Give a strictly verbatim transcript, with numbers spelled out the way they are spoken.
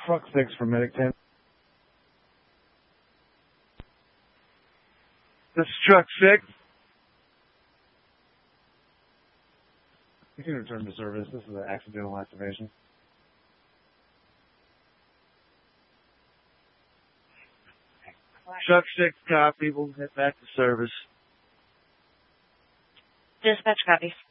Truck six for Medic ten. This is Truck six. You can return to service. This is an accidental activation. Truck six copy. We'll get back to service. Dispatch copies.